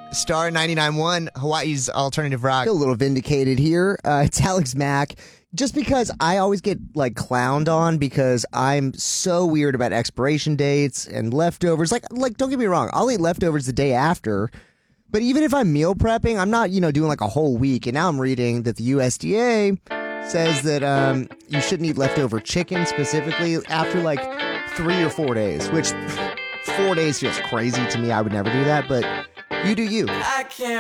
Star 99.1, Hawaii's alternative rock. Feel a little vindicated here. It's Alex Mack. Just because I always get like clowned on because I'm so weird about expiration dates and leftovers. Like don't get me wrong, I'll eat leftovers the day after. But even if I'm meal prepping, I'm not, doing like a whole week. And now I'm reading that the USDA says that you shouldn't eat leftover chicken specifically after like 3 or 4 days, which 4 days feels crazy to me. I would never do that, but you do you. I can't